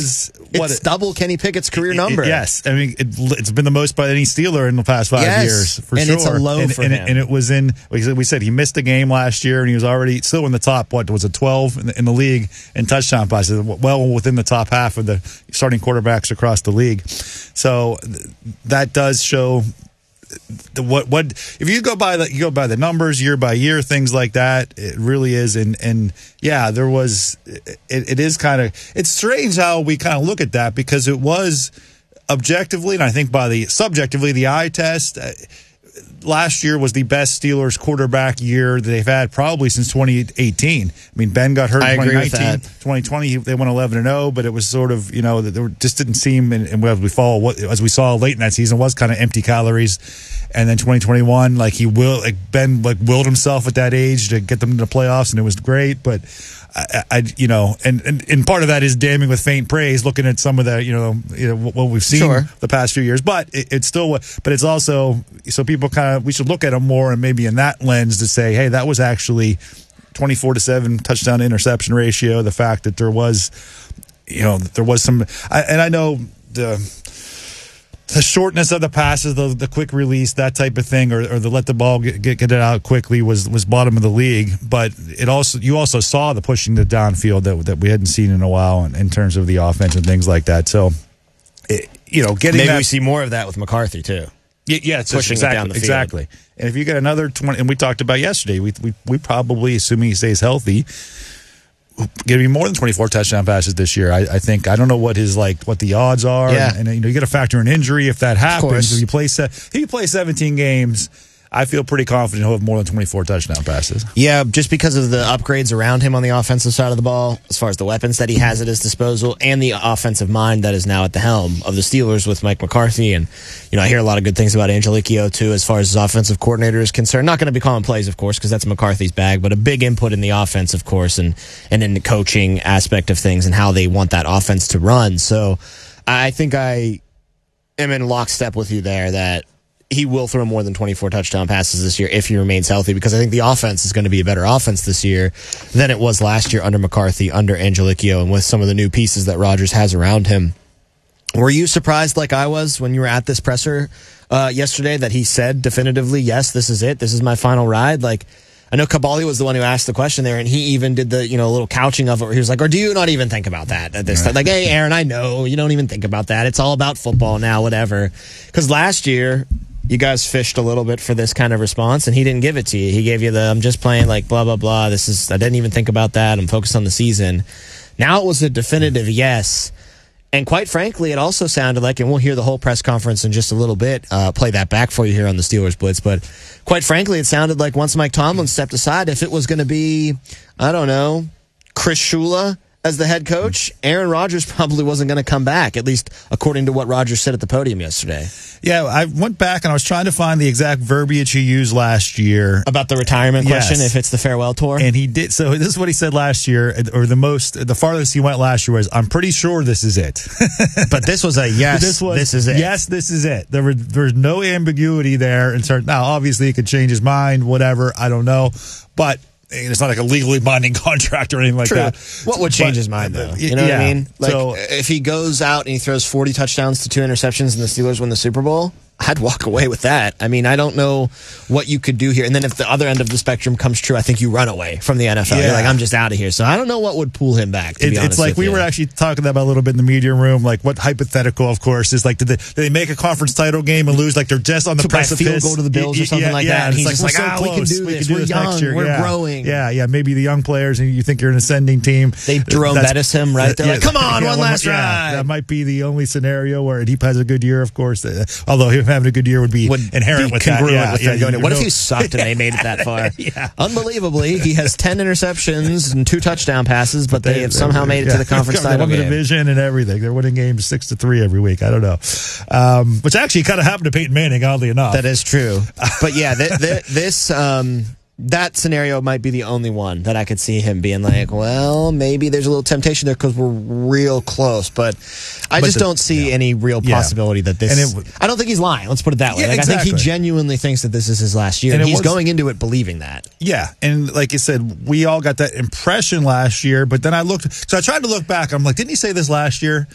It's double Kenny Pickett's career number. Yes. I mean, it's been the most by any Steeler in the past 5 years, for and sure. It's a low for him. And it was we said he missed a game last year, and he was already still in the top, 12 in the league in touchdown passes, well within the top half of the starting quarterbacks across the league. So that does show what if you go by the numbers year by year, things like that. It really is, and yeah, there was. It is kind of, it's strange how we kind of look at that, because it was objectively, and I think subjectively, the eye test. Last year was the best Steelers quarterback year that they've had probably since 2018. I mean, Ben got hurt in 2019. 2020, they went 11-0, but it was sort of, that there just didn't seem, and as we saw late in that season, was kind of empty calories. And then 2021, Ben willed himself at that age to get them to the playoffs, and it was great. But and part of that is damning with faint praise, looking at some of the, what we've seen the past few years. But it's also, so people we should look at them more, and maybe in that lens to say, hey, that was actually 24-7 touchdown to interception ratio. The fact that there was some, and I know the shortness of the passes, the quick release, that type of thing, or the let the ball get it out quickly was bottom of the league. But you also saw the pushing the downfield that we hadn't seen in a while in terms of the offense and things like that. So, maybe we see more of that with McCarthy too. Yeah, it's pushing it down the field. Exactly. And if you get another 20, and we talked about yesterday, we probably, assuming he stays healthy, going to be more than 24 touchdown passes this year. I think. I don't know what the odds are. Yeah. And you got to factor in injury if that happens. If you play 17 games, I feel pretty confident he'll have more than 24 touchdown passes. Yeah, just because of the upgrades around him on the offensive side of the ball, as far as the weapons that he has at his disposal, and the offensive mind that is now at the helm of the Steelers with Mike McCarthy. And, I hear a lot of good things about Angelicchio, too, as far as his offensive coordinator is concerned. Not going to be calling plays, of course, because that's McCarthy's bag, but a big input in the offense, of course, and in the coaching aspect of things and how they want that offense to run. So I think I am in lockstep with you there that he will throw more than 24 touchdown passes this year if he remains healthy, because I think the offense is going to be a better offense this year than it was last year under McCarthy, under Angelicchio, and with some of the new pieces that Rodgers has around him. Were you surprised like I was when you were at this presser yesterday that he said definitively, yes, this is it, this is my final ride? I know Cabali was the one who asked the question there, and he even did the little couching of it where he was like, or do you not even think about that at this time? Like, hey, Aaron, I know you don't even think about that. It's all about football now, whatever. Because last year, you guys fished a little bit for this kind of response, and he didn't give it to you. He gave you I'm just playing blah, blah, blah. I didn't even think about that. I'm focused on the season. Now it was a definitive yes. And quite frankly, it also sounded like, and we'll hear the whole press conference in just a little bit, play that back for you here on the Steelers Blitz, but quite frankly, it sounded like once Mike Tomlin stepped aside, if it was going to be, I don't know, Chris Shula as the head coach, Aaron Rodgers probably wasn't going to come back, at least according to what Rodgers said at the podium yesterday. Yeah, I went back and I was trying to find the exact verbiage he used last year. About the retirement question, if it's the farewell tour? And he did. So this is what he said last year, or the farthest he went last year was, I'm pretty sure this is it. But this was a yes, this is it. Yes, this is it. There's no ambiguity there. Now, obviously, he could change his mind, whatever, I don't know. But it's not like a legally binding contract or anything like that. What would change his mind, though? You know what I mean? If he goes out and he throws 40 touchdowns to 2 interceptions and the Steelers win the Super Bowl, I'd walk away with that. I mean, I don't know what you could do here. And then if the other end of the spectrum comes true, I think you run away from the NFL. You're like, I'm just out of here. So I don't know what would pull him back, to be honest. It's like we were actually talking about a little bit in the media room, what hypothetical, of course, is did they make a conference title game and lose? They're just on the precipice. Field goal to the Bills or something like that. And he's just so we can do this. We're young. We're growing. Yeah. Maybe the young players, and you think you're an ascending team. They Jerome Bettis him, right? They're like, come on, one last ride. That might be the only scenario where he has a good year, of course. Although him having a good year would be inherent with that. What if he sucked and they made it that far? Unbelievably, he has 10 interceptions and 2 touchdown passes, but they have somehow made it to the conference title game. The division and everything. They're winning games 6-3 every week. I don't know. Which actually kind of happened to Peyton Manning, oddly enough. That is true. But yeah, that scenario might be the only one that I could see him being like, well, maybe there's a little temptation there because we're real close. But I just don't see any real possibility that this... I don't think he's lying. Let's put it that way. I think he genuinely thinks that this is his last year. And he's going into it believing that. Yeah. And like you said, we all got that impression last year. But then I tried to look back. I'm like, didn't he say this last year?